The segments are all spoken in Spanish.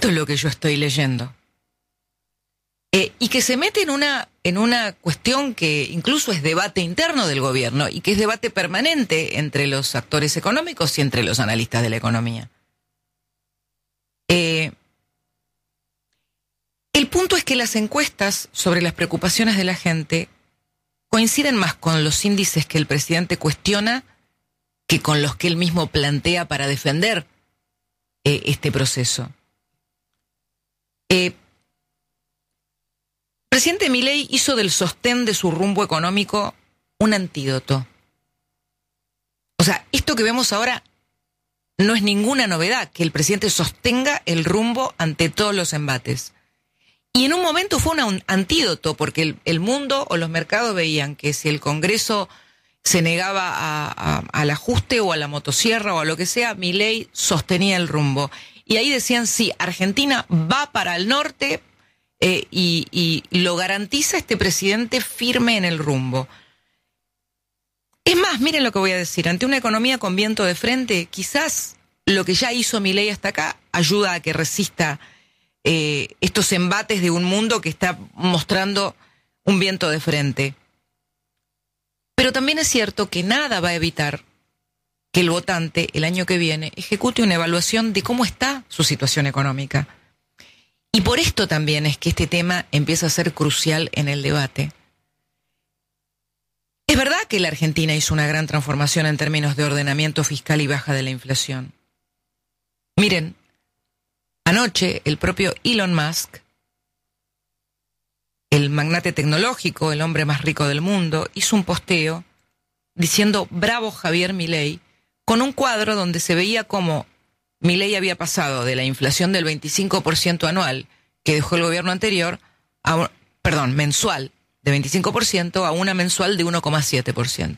Esto es lo que yo estoy leyendo. Y que se mete en una cuestión que incluso es debate interno del gobierno y que es debate permanente entre los actores económicos y entre los analistas de la economía. El punto es que las encuestas sobre las preocupaciones de la gente coinciden más con los índices que el presidente cuestiona que con los que él mismo plantea para defender este proceso. El presidente Milei hizo del sostén de su rumbo económico un antídoto. O sea, esto que vemos ahora no es ninguna novedad, que el presidente sostenga el rumbo ante todos los embates. Y en un momento fue un antídoto, porque el mundo o los mercados veían que si el Congreso se negaba al ajuste o a la motosierra o a lo que sea, Milei sostenía el rumbo. Y ahí decían, sí, Argentina va para el norte y lo garantiza este presidente firme en el rumbo. Es más, miren lo que voy a decir, ante una economía con viento de frente, quizás lo que ya hizo Milei hasta acá ayuda a que resista estos embates de un mundo que está mostrando un viento de frente. Pero también es cierto que nada va a evitar que el votante el año que viene ejecute una evaluación de cómo está su situación económica. Y por esto también es que este tema empieza a ser crucial en el debate. Es verdad que la Argentina hizo una gran transformación en términos de ordenamiento fiscal y baja de la inflación. Miren, anoche el propio Elon Musk, el magnate tecnológico, el hombre más rico del mundo, hizo un posteo diciendo bravo Javier Milei, con un cuadro donde se veía cómo Milei había pasado de la inflación del 25% anual que dejó el gobierno anterior, mensual, de 25% a una mensual de 1,7%.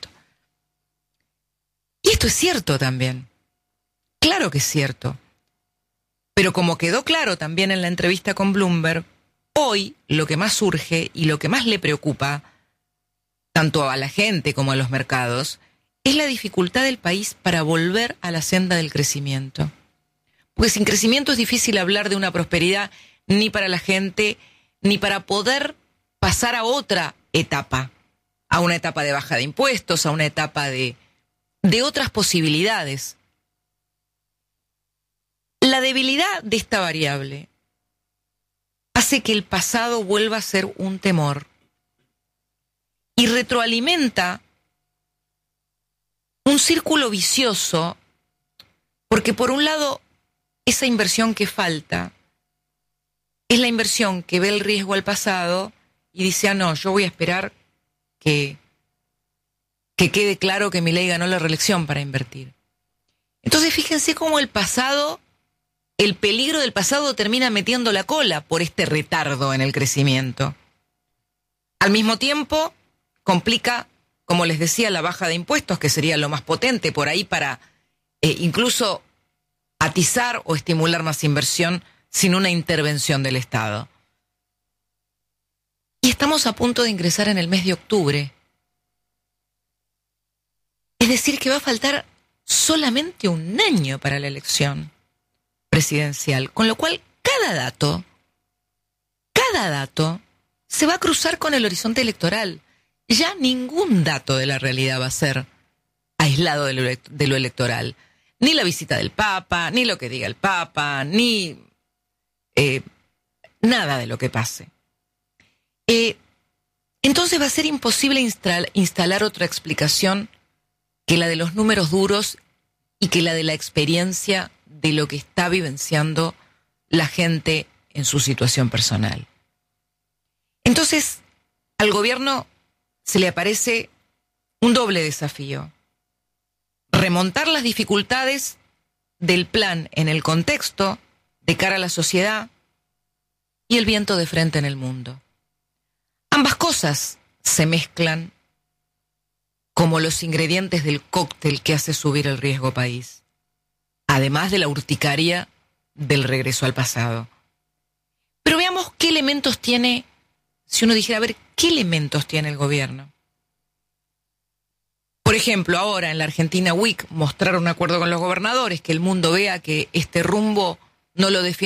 Y esto es cierto también. Claro que es cierto. Pero como quedó claro también en la entrevista con Bloomberg, hoy lo que más surge y lo que más le preocupa, tanto a la gente como a los mercados, es la dificultad del país para volver a la senda del crecimiento. Porque sin crecimiento es difícil hablar de una prosperidad ni para la gente, ni para poder pasar a otra etapa, a una etapa de baja de impuestos, a una etapa de otras posibilidades. La debilidad de esta variable hace que el pasado vuelva a ser un temor y retroalimenta un círculo vicioso, porque por un lado esa inversión que falta es la inversión que ve el riesgo al pasado y dice, no, yo voy a esperar que quede claro que Milei ganó la reelección para invertir. Entonces fíjense cómo el peligro del pasado termina metiendo la cola por este retardo en el crecimiento. Al mismo tiempo, complica, como les decía, la baja de impuestos, que sería lo más potente por ahí para incluso atizar o estimular más inversión sin una intervención del Estado. Y estamos a punto de ingresar en el mes de octubre. Es decir, que va a faltar solamente un año para la elección presidencial, con lo cual cada dato se va a cruzar con el horizonte electoral. Ya ningún dato de la realidad va a ser aislado de lo electoral. Ni la visita del Papa, ni lo que diga el Papa, ni nada de lo que pase. Entonces va a ser imposible instalar otra explicación que la de los números duros y que la de la experiencia de lo que está vivenciando la gente en su situación personal. Entonces, al gobierno se le aparece un doble desafío: remontar las dificultades del plan en el contexto de cara a la sociedad y el viento de frente en el mundo. Ambas cosas se mezclan como los ingredientes del cóctel que hace subir el riesgo país, además de la urticaria del regreso al pasado. Pero veamos qué elementos tiene, si uno dijera, a ver, ¿qué elementos tiene el gobierno? Por ejemplo, ahora en la Argentina Week mostrar un acuerdo con los gobernadores, que el mundo vea que este rumbo no lo defiende